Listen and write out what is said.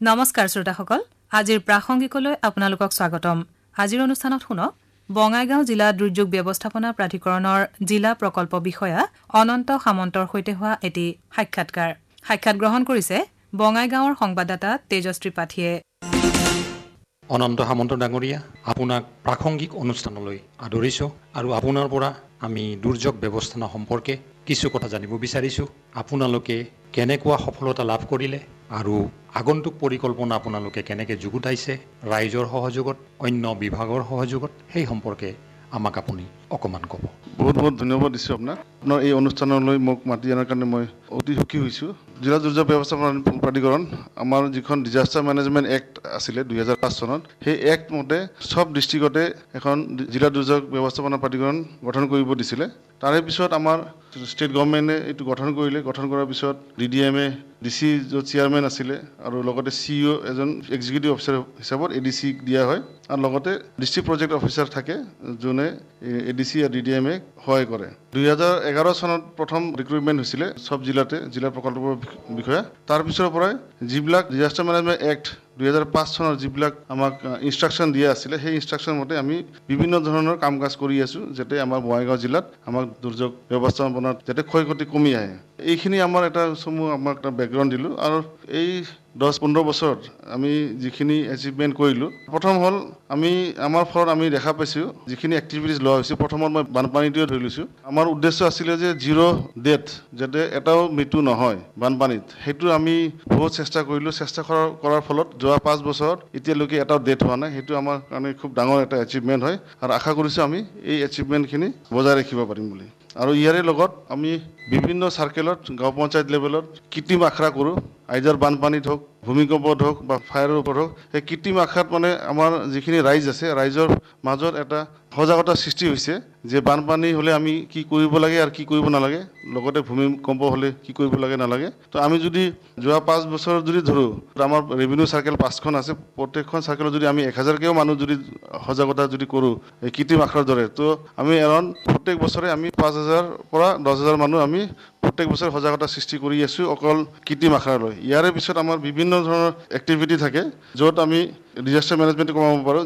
নমস্কাৰ শ্ৰোতাসকল, আজিৰ প্ৰাসংগিকলৈ আপোনালোকক স্বাগতম। আজিৰ অনুষ্ঠানত শুনক বঙাইগাঁও জিলা দুৰ্যোগ ব্যৱস্থাপনা প্ৰাধিকৰণৰ জিলা প্ৰকল্প বিষয়া অনন্ত সামন্তৰ সৈতে হোৱা এটি সাক্ষাৎকাৰ। সাক্ষাৎ গ্ৰহণ কৰিছে বঙাইগাঁৱৰ সংবাদদাতা তেজশ্ৰী পাঠীয়ে। অনন্ত সামন্ত ডাঙৰীয়া, আপোনাক প্ৰাসংগিক অনুষ্ঠানলৈ আদৰিছোঁ আৰু আপোনাৰ পৰা আমি দুৰ্যোগ ব্যৱস্থাপনা সম্পৰ্কে কিছু কথা জানিব বিচাৰিছোঁ। আপোনালোকে কেনেকুৱা সফলতা লাভ কৰিলে আৰু আগন্তুক পৰিকল্পনা আপোনালোকে কেনেকৈ যুগুতাইছে ৰাইজৰ সহযোগত, অন্য বিভাগৰ সহযোগত, সেই সম্পৰ্কে আমাক আপুনি অকণমান ক'ব। বহুত বহুত ধন্যবাদ দিছোঁ আপোনাক। আপোনাৰ এই অনুষ্ঠানলৈ মোক মাতি অনাৰ কাৰণে মই অতি সুখী হৈছোঁ। জিলা দুৰ্যোগ ব্যৱস্থাপনা প্ৰাধিকৰণ আমাৰ যিখন ডিজাষ্টাৰ মেনেজমেণ্ট এক্ট আছিলে 2005 চনত, সেই এক্ট মতে চব ডিষ্ট্ৰিক্টতে এখন জিলা দুৰ্যোগ ব্যৱস্থাপনা প্ৰাধিকৰণ গঠন কৰিব দিছিলে। তাৰে পিছত আমাৰ ষ্টেট গভৰ্ণমেণ্টে এইটো গঠন কৰিলে। গঠন কৰাৰ পিছত DDMA, DC য'ত চেয়াৰমেন আছিলে আৰু লগতে CEO এজন এক্সিকিউটিভ অফিচাৰ হিচাপত ADC দিয়া হয়, আৰু লগতে ডিষ্ট্ৰিক্ট প্ৰজেক্ট অফিচাৰ থাকে যোনে ADC আৰু DDMA সহায় কৰে। 2011 চনত প্ৰথম ৰিক্ৰুইটমেণ্ট হৈছিলে চব জিলাতে জিলা প্ৰকল্পৰ বিষয়ে। তাৰ পিছৰ পৰাই যিবিলাক ডিজাষ্টাৰ মেনেজমেণ্ট এক্ট 2005 চনৰ যিবিলাক আমাক ইনষ্ট্ৰাকশ্যন দিয়া আছিলে, সেই ইনষ্ট্ৰাকশ্যন মতে আমি বিভিন্ন ধৰণৰ কাম কাজ কৰি আছোঁ, যাতে আমাৰ বঙাইগাঁও জিলাত আমাক দুৰ্যোগ ব্যৱস্থাপনাত যাতে ক্ষয় ক্ষতি কমি আহে। এইখিনি আমাৰ এটা চমু আমাক এটা বেকগ্ৰাউণ্ড দিলোঁ। আৰু এই 10-15 বছৰত আমি যিখিনি এচিভমেণ্ট কৰিলোঁ, প্ৰথম হ'ল আমাৰ ফলত আমি দেখা পাইছোঁ যিখিনি এক্টিভিটিজ লোৱা হৈছে। প্ৰথমত মই বানপানীটোৱে ধৰি লৈছোঁ। আমাৰ উদ্দেশ্য আছিলে যে 0 ডেথ, যাতে এটাও মৃত্যু নহয় বানপানীত। সেইটো আমি বহুত চেষ্টা কৰিলোঁ। চেষ্টা কৰাৰ ফলত যোৱা 5 বছৰত এতিয়ালৈকে এটাও ডেথ হোৱা নাই। সেইটো আমাৰ কাৰণে খুব ডাঙৰ এটা এচিভমেণ্ট হয়, আৰু আশা কৰিছোঁ আমি এই এচিভমেণ্টখিনি বজাই ৰাখিব পাৰিম বুলি। আৰু ইয়াৰে লগত আমি বিভিন্ন চাৰ্কেলত গাঁও পঞ্চায়ত লেভেলত কৃত্ৰিম আখৰা কৰোঁ। আইদাৰ বানপানীত হওক, ভূমিকম্পত হওক বা ফায়াৰৰ ওপৰত হওক, সেই কৃত্ৰিম আখৰাত মানে আমাৰ যিখিনি ৰাইজ আছে, ৰাইজৰ মাজত এটা সজাগতা সৃষ্টি হৈছে যে বানপানী হ'লে আমি কি কৰিব লাগে আৰু কি কৰিব নালাগে, লগতে ভূমিকম্প হ'লে কি কৰিব লাগে নালাগে। তো আমি যদি যোৱা 5 বছৰ যদি ধৰোঁ, আমাৰ ৰেভিনিউ চাৰ্কেল 5খন আছে। প্ৰত্যেকখন চাৰ্কেলত যদি আমি 1000কেও মানুহ যদি সজাগতা যদি কৰোঁ এই কৃত্ৰিম আখৰাৰ দৰে, তো আমি এৰাউণ্ড প্ৰত্যেক বছৰে আমি 5000 পৰা 10000 মানুহ আমি প্ৰত্যেক বছৰে সজাগতা সৃষ্টি কৰি আছোঁ অকল কৃত্ৰিম আখৰালৈ। ইয়াৰে পিছত আমাৰ বিভিন্ন ধৰণৰ এক্টিভিটি থাকে য'ত আমি ডিজাষ্টাৰ মেনেজমেণ্ট কমাব পাৰোঁ।